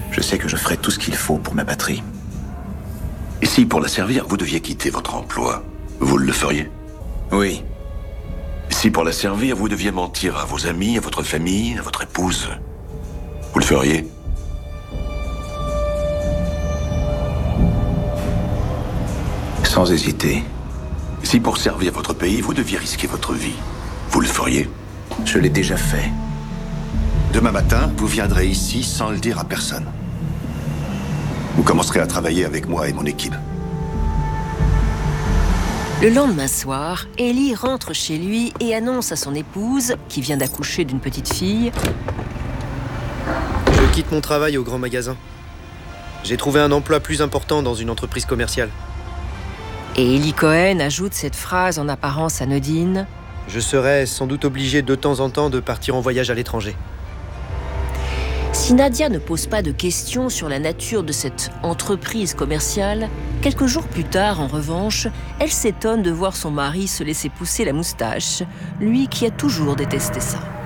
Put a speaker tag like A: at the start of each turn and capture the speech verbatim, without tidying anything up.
A: Je sais que je ferai tout ce qu'il faut pour ma patrie.
B: Et si, pour la servir, vous deviez quitter votre emploi, vous le feriez?
A: Oui.
B: Si, pour la servir, vous deviez mentir à vos amis, à votre famille, à votre épouse, vous le feriez?
A: Sans hésiter.
B: Si, pour servir votre pays, vous deviez risquer votre vie, vous le feriez?
A: Je l'ai déjà fait.
C: Demain matin, vous viendrez ici sans le dire à personne. Vous commencerez à travailler avec moi et mon équipe.
D: Le lendemain soir, Eli rentre chez lui et annonce à son épouse, qui vient d'accoucher d'une petite fille,
E: « Je quitte mon travail au grand magasin. J'ai trouvé un emploi plus important dans une entreprise commerciale. »
D: Et Eli Cohen ajoute cette phrase en apparence anodine.
E: « Je serai sans doute obligé de temps en temps de partir en voyage à l'étranger. »
D: Si Nadia ne pose pas de questions sur la nature de cette entreprise commerciale, quelques jours plus tard, en revanche, elle s'étonne de voir son mari se laisser pousser la moustache, lui qui a toujours détesté ça.